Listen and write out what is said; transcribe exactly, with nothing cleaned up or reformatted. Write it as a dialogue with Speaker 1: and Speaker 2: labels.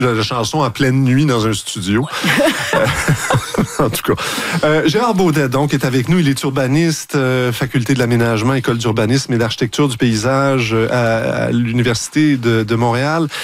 Speaker 1: la chanson en pleine nuit dans un studio. euh, en tout cas. Euh, Gérard Baudet, donc, est avec nous. Il est urbaniste, euh, faculté de l'aménagement, école d'urbanisme et d'architecture du paysage euh, à, à l'Université de, de Montréal.